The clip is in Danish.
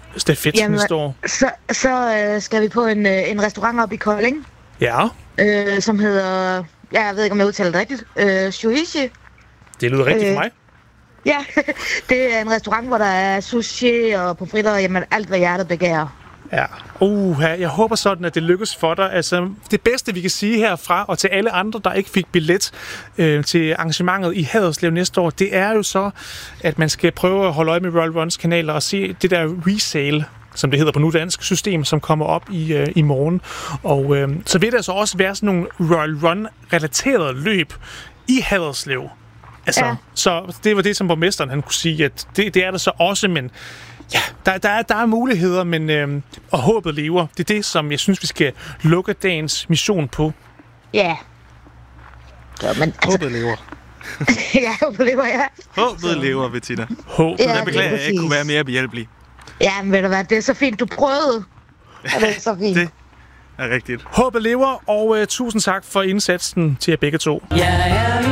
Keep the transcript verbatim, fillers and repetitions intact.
stafet næste år? Så, så øh, skal vi på en, øh, en restaurant op i Kolding, Ja. øh, som hedder, ja, jeg ved ikke, om jeg udtaler det rigtigt, øh, Shuichi. Det lyder rigtigt Øh, for mig. Ja, det er en restaurant, hvor der er sushi og pomfritter, jamen alt, hvad hjertet begærer. Ja. Uh, jeg håber sådan, at det lykkes for dig. Altså, det bedste, vi kan sige herfra, og til alle andre, der ikke fik billet øh, til arrangementet i Haderslev næste år, det er jo så, at man skal prøve at holde øje med Royal Runs kanaler og se det der resale, som det hedder på nudansk system, som kommer op i, øh, i morgen. Og øh, så vil der så også være sådan nogle Royal Run-relaterede løb i Haderslev. Altså, ja. Så det var det, som borgmesteren han kunne sige, at det, det er der så også, men ja, der, der, er, der er muligheder, men øh, og håbet lever. Det er det, som jeg synes, vi skal lukke dagens mission på. Ja. Ja, men altså... Håbet lever. ja, håbet lever, ja. Håbet lever, Bettina. Håbet. Ja, Jeg beklager, at jeg ikke præcis. kunne være mere behjælpelig. Ja, men ved du hvad, det er så fint, du prøvede. Ja, det er så fint. Det er rigtigt. Håbet lever, og øh, tusind tak for indsatsen til jer begge to. Jeg er